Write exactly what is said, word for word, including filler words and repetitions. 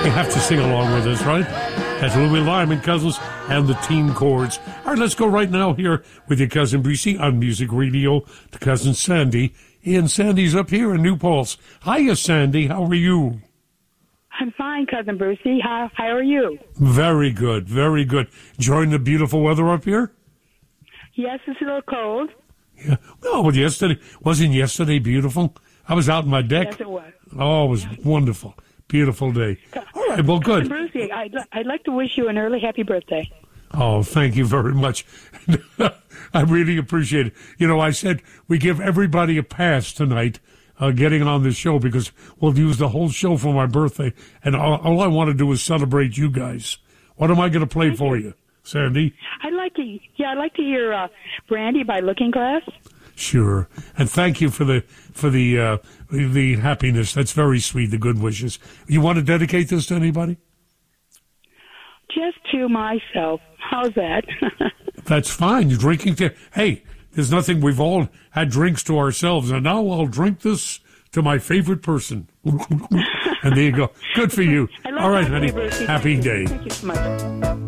You have to sing along with us, right? That's Louis Lyman Cousins and the Teen Chords. All right, let's go right now here with your cousin Breezy on Music Radio to cousin Sandy. And Sandy's up here in New Paltz. Hiya, Sandy. How are you? I'm fine, Cousin Brucey. How, how are you? Very good, very good. Enjoying the beautiful weather up here? Yes, it's a little cold. Yeah. Oh, well, yesterday, wasn't yesterday beautiful? I was out on my deck. Yes, it was. Oh, it was wonderful. Beautiful day. All right, well, good. Cousin Brucey, I'd, I'd like to wish you an early happy birthday. Oh, thank you very much. I really appreciate it. You know, I said we give everybody a pass tonight uh, getting on the show because we'll use the whole show for my birthday, and all, all I want to do is celebrate you guys. What am I going to play Thank for you. you, Sandy? I'd like to, yeah, I'd like to hear uh, Brandy by Looking Glass. Sure, and thank you for the for the uh, the happiness. That's very sweet. The good wishes. You want to dedicate this to anybody? Just to myself. How's that? That's fine. You're drinking to. Hey, there's nothing. We've all had drinks to ourselves, and now I'll drink this to my favorite person. And there you go. Good for you. I love All right, that, honey. Brucey. Happy day. Thank you so much.